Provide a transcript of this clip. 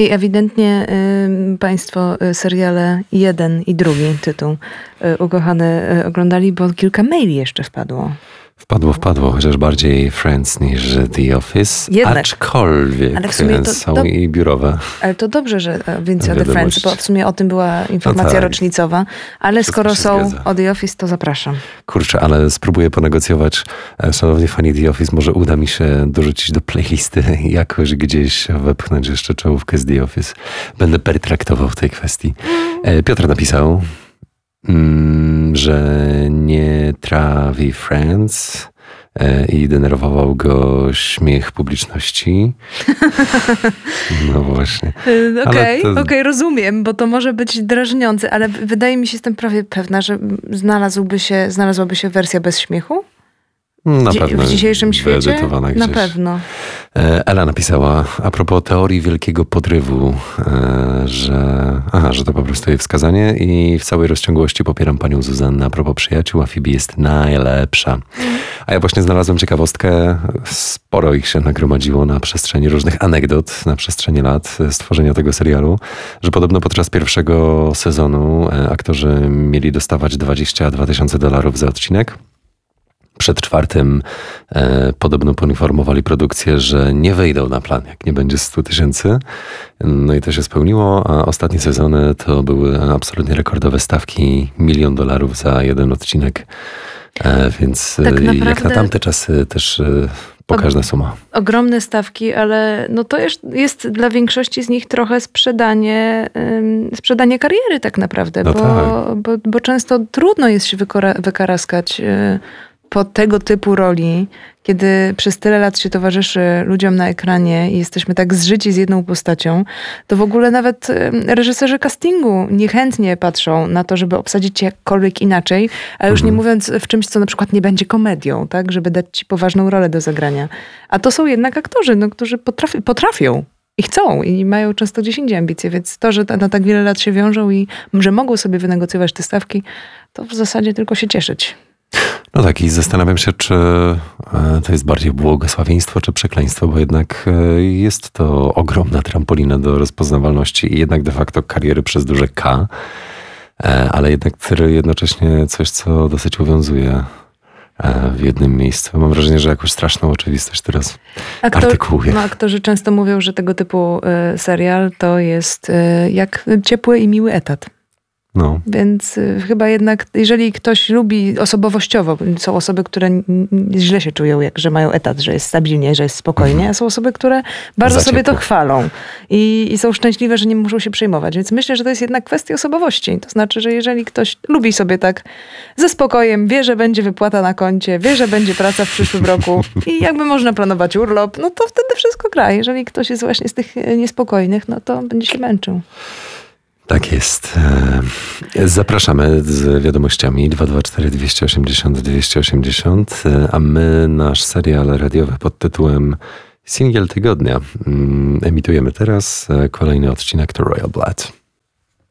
I ewidentnie państwo seriale 1 i 2 tytuł ukochany oglądali, bo kilka maili jeszcze wpadło. Wpadło, chociaż bardziej Friends niż The Office. Jednak. Aczkolwiek Ale w sumie są i biurowe. Ale to dobrze, że więcej o The Friends, bo w sumie o tym była informacja rocznicowa. Ale Wszystko skoro są zgadza. o The Office, to zapraszam. Kurczę, ale spróbuję ponegocjować. Szanowni fani The Office, może uda mi się dorzucić do playlisty jakoś gdzieś wepchnąć jeszcze czołówkę z The Office. Będę pertraktował w tej kwestii. Piotr napisał, że nie trawi Friends i denerwował go śmiech publiczności. No właśnie. Okej, rozumiem, bo to może być drażniące, ale wydaje mi się, jestem prawie pewna, że znalazłaby się wersja bez śmiechu? Na pewno. W dzisiejszym świecie? Wyedytowana gdzieś. Na pewno. Ela napisała a propos teorii wielkiego podrywu, że to po prostu jej wskazanie i w całej rozciągłości popieram panią Zuzannę. A propos przyjaciół, a Phoebe jest najlepsza. A ja właśnie znalazłem ciekawostkę. Sporo ich się nagromadziło na przestrzeni różnych anegdot, na przestrzeni lat stworzenia tego serialu, że podobno podczas pierwszego sezonu aktorzy mieli dostawać $22,000 za odcinek. Przed 4 podobno poinformowali produkcję, że nie wejdą na plan, jak nie będzie 100,000. No i to się spełniło, a ostatnie sezony to były absolutnie rekordowe stawki, $1 milion za jeden odcinek. Więc tak naprawdę, jak na tamte czasy też pokaźna suma. Ogromne stawki, ale no to jest dla większości z nich trochę sprzedanie kariery tak naprawdę, No bo często trudno jest się wykaraskać po tego typu roli, kiedy przez tyle lat się towarzyszy ludziom na ekranie i jesteśmy tak zżyci z jedną postacią, to w ogóle nawet reżyserzy castingu niechętnie patrzą na to, żeby obsadzić cię jakkolwiek inaczej, a już nie mówiąc w czymś, co na przykład nie będzie komedią, tak, żeby dać ci poważną rolę do zagrania. A to są jednak aktorzy, którzy potrafią. I chcą i mają często gdzieś indziej ambicje, więc to, że na tak wiele lat się wiążą i że mogą sobie wynegocjować te stawki, to w zasadzie tylko się cieszyć. No tak, i zastanawiam się, czy to jest bardziej błogosławieństwo, czy przekleństwo, bo jednak jest to ogromna trampolina do rozpoznawalności i jednak de facto kariery przez duże K, ale jednak jednocześnie coś, co dosyć uwiązuje w jednym miejscu. Mam wrażenie, że jakąś straszną oczywistość teraz artykułuję. Aktorzy często mówią, że tego typu serial to jest jak ciepły i miły etat. No. Więc chyba jednak, jeżeli ktoś lubi osobowościowo, są osoby, które źle się czują, że mają etat, że jest stabilnie, że jest spokojnie, a są osoby, które bardzo sobie to chwalą i są szczęśliwe, że nie muszą się przejmować. Więc myślę, że to jest jednak kwestia osobowości. To znaczy, że jeżeli ktoś lubi sobie tak ze spokojem, wie, że będzie wypłata na koncie, wie, że będzie praca w przyszłym roku i jakby można planować urlop, no to wtedy wszystko gra. Jeżeli ktoś jest właśnie z tych niespokojnych, no to będzie się męczył. Tak jest. Zapraszamy z wiadomościami 224 280 280, a my nasz serial radiowy pod tytułem Singiel Tygodnia emitujemy teraz. Kolejny odcinek to Royal Blood.